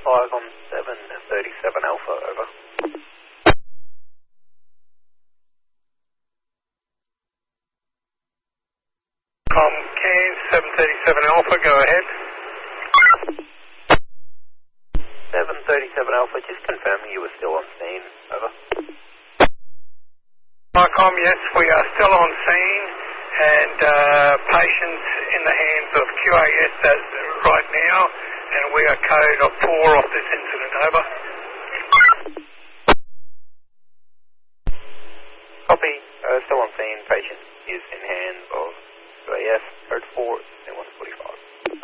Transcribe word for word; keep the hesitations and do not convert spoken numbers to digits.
five on seven thirty-seven Alpha, over. Com Cairns, seven thirty-seven Alpha, go ahead. seven thirty-seven Alpha, just confirming you were still on scene, over. Marcom, yes, we are still on scene and uh, patients in the hands of Q A S right now, and we are code of four off this incident, over.